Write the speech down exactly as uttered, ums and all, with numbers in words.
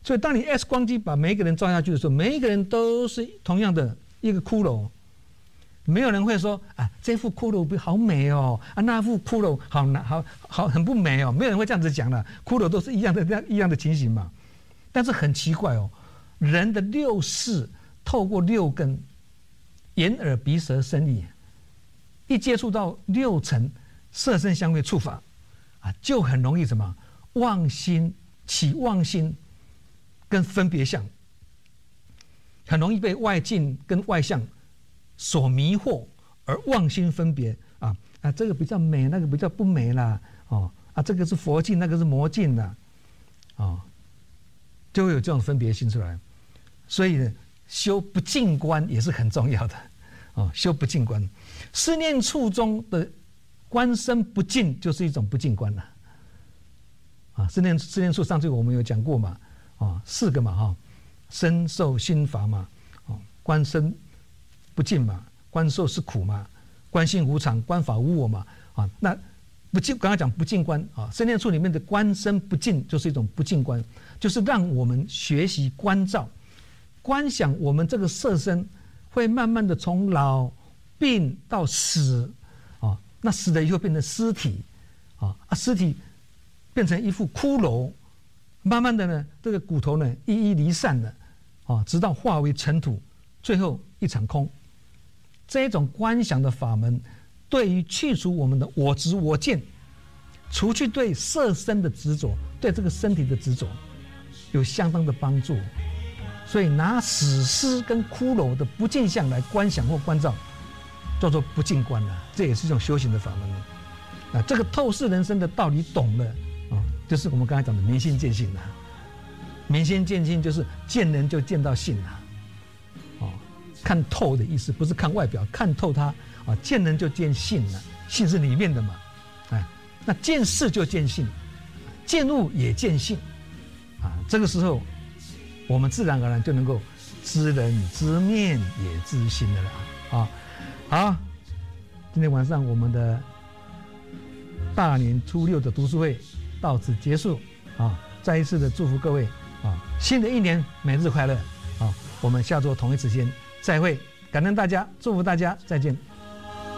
所以当你 X 光机把每一个人照下去的时候，每一个人都是同样的一个骷髅，没有人会说啊，这副骷髅好美哦，啊那副骷髅好难好好很不美哦，没有人会这样子讲的，骷髅都是一样的这样一样的情形嘛。但是很奇怪哦，人的六识透过六根，眼耳鼻舌身意，一接触到六尘色声香味触法啊，就很容易什么妄心起妄心跟分别相，很容易被外境跟外相所迷惑而妄心分别啊啊，这个比较美，那个比较不美啦，哦啊，这个是佛境，那个是魔境啦，哦，就会有这种分别心出来。所以呢，修不净观也是很重要的哦，修不净观，思念处中的观身不净，就是一种不净观了。啊，思念思念处上次我们有讲过嘛，啊，四个嘛哈，身受心法嘛，哦，观身不净嘛，观受是苦嘛，观性无常，观法无我嘛，啊，那不净刚刚讲不净观啊，思念处里面的观身不净就是一种不净观，就是让我们学习观照，观想我们这个色身会慢慢的从老病到死，啊，那死了以后变成尸体，啊啊尸体变成一副骷髅，慢慢的呢，这个骨头呢一一离散了，啊，直到化为尘土，最后一场空。这一种观想的法门，对于去除我们的我执我见，除去对色身的执着，对这个身体的执着，有相当的帮助。所以拿死尸跟骷髅的不净相来观想或观照，叫做不净观了，这也是一种修行的法门了。啊，这个透视人生的道理懂了啊，就是我们刚才讲的明心见性了。明心见性就是见人就见到性了，哦，看透的意思不是看外表，看透它啊，见人就见性了，性是里面的嘛，哎，那见事就见性，见物也见性，啊，这个时候我们自然而然就能够知人知面也知心的了啊。好，今天晚上我们的大年初六的读书会到此结束啊！再一次的祝福各位啊，新的一年每日快乐啊！我们下周同一时间再会，感恩大家，祝福大家，再见。